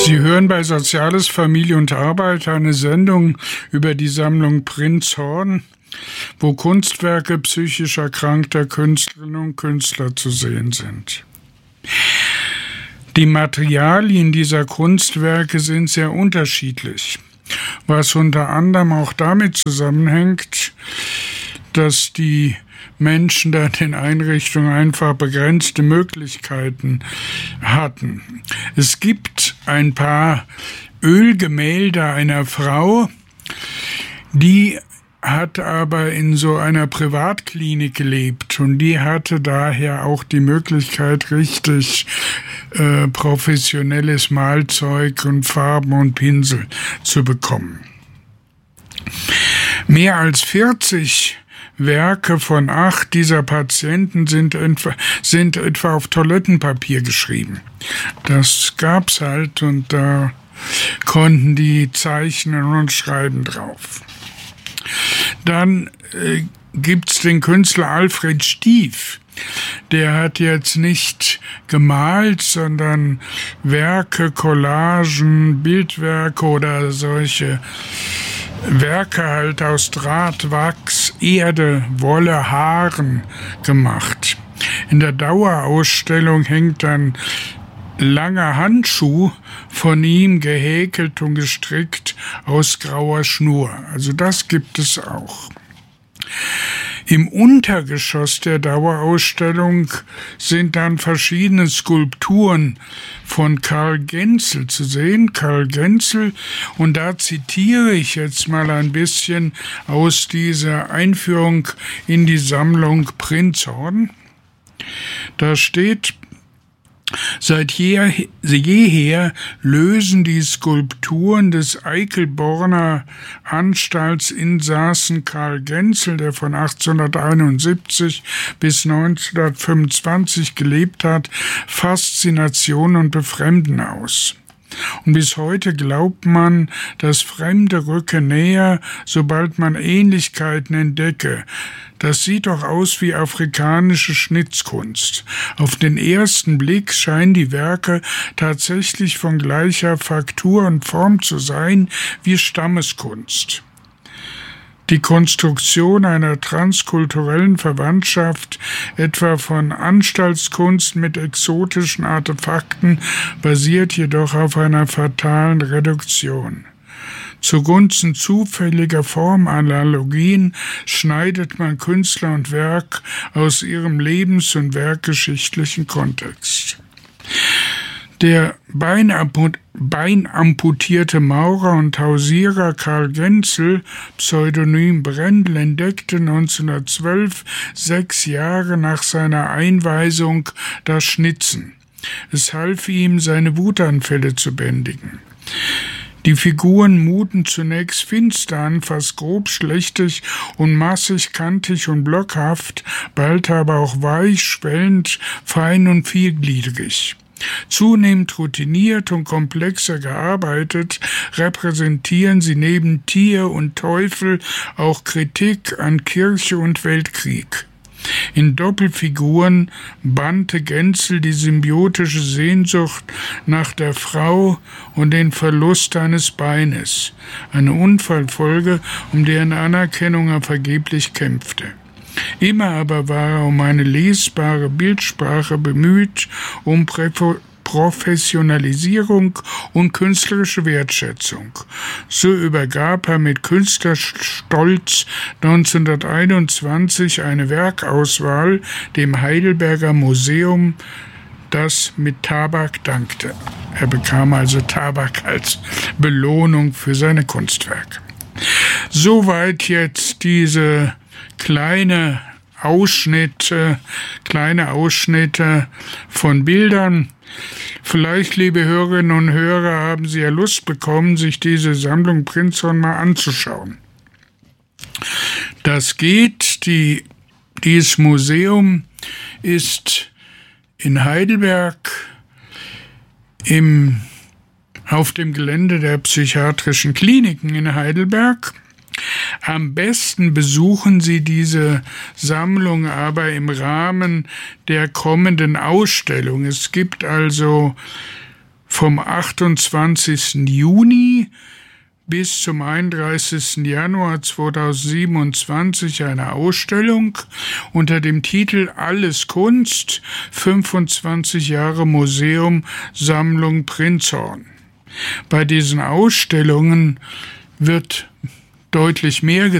Sie hören bei Soziales, Familie und Arbeit eine Sendung über die Sammlung Prinzhorn, wo Kunstwerke psychisch erkrankter Künstlerinnen und Künstler zu sehen sind. Die Materialien dieser Kunstwerke sind sehr unterschiedlich, was unter anderem auch damit zusammenhängt, dass die Menschen da in den Einrichtungen einfach begrenzte Möglichkeiten hatten. Es gibt ein paar Ölgemälde einer Frau, die hat aber in so einer Privatklinik gelebt und die hatte daher auch die Möglichkeit, richtig professionelles Malzeug und Farben und Pinsel zu bekommen. Mehr als 40 Werke von 8 dieser Patienten sind etwa auf Toilettenpapier geschrieben. Das gab's halt und da konnten die zeichnen und schreiben drauf. Dann gibt's den Künstler Alfred Stief. Der hat jetzt nicht gemalt, sondern Werke, Collagen, Bildwerke oder solche Werke halt aus Draht, Wachs, Erde, Wolle, Haaren gemacht. In der Dauerausstellung hängt ein langer Handschuh von ihm gehäkelt und gestrickt aus grauer Schnur. Also das gibt es auch. Im Untergeschoss der Dauerausstellung sind dann verschiedene Skulpturen von Karl Genzel zu sehen. Karl Genzel, und da zitiere ich jetzt mal ein bisschen aus dieser Einführung in die Sammlung Prinzhorn. Da steht: Seit jeher lösen die Skulpturen des Eichelborner Anstaltsinsassen Karl Genzel, der von 1871 bis 1925 gelebt hat, Faszination und Befremden aus. Und bis heute glaubt man, das Fremde rücke näher, sobald man Ähnlichkeiten entdecke. Das sieht doch aus wie afrikanische Schnitzkunst. Auf den ersten Blick scheinen die Werke tatsächlich von gleicher Faktur und Form zu sein wie Stammeskunst. Die Konstruktion einer transkulturellen Verwandtschaft, etwa von Anstaltskunst mit exotischen Artefakten, basiert jedoch auf einer fatalen Reduktion. Zugunsten zufälliger Formanalogien schneidet man Künstler und Werk aus ihrem lebens- und werkgeschichtlichen Kontext. Der beinamputierte Maurer und Hausierer Karl Genzel, Pseudonym Brendel, entdeckte 1912, 6 Jahre nach seiner Einweisung, das Schnitzen. Es half ihm, seine Wutanfälle zu bändigen. Die Figuren muten zunächst finster an, fast grob schlechtig und massig, kantig und blockhaft, bald aber auch weich, schwellend, fein und vielgliedrig. Zunehmend routiniert und komplexer gearbeitet, repräsentieren sie neben Tier und Teufel auch Kritik an Kirche und Weltkrieg. In Doppelfiguren bannte Genzel die symbiotische Sehnsucht nach der Frau und den Verlust eines Beines, eine Unfallfolge, um deren Anerkennung er vergeblich kämpfte. Immer aber war er um eine lesbare Bildsprache bemüht, um Professionalisierung und künstlerische Wertschätzung. So übergab er mit Künstlerstolz 1921 eine Werkauswahl dem Heidelberger Museum, das mit Tabak dankte. Er bekam also Tabak als Belohnung für seine Kunstwerke. Soweit jetzt diese kleine Ausschnitte von Bildern. Vielleicht, liebe Hörerinnen und Hörer, haben Sie ja Lust bekommen, sich diese Sammlung Prinzhorn mal anzuschauen. Das geht. Dieses Museum ist in Heidelberg auf dem Gelände der psychiatrischen Kliniken in Heidelberg. Am besten besuchen Sie diese Sammlung aber im Rahmen der kommenden Ausstellung. Es gibt also vom 28. Juni bis zum 31. Januar 2027 eine Ausstellung unter dem Titel Alles Kunst, 25 Jahre Museum, Sammlung Prinzhorn. Bei diesen Ausstellungen wird deutlich mehr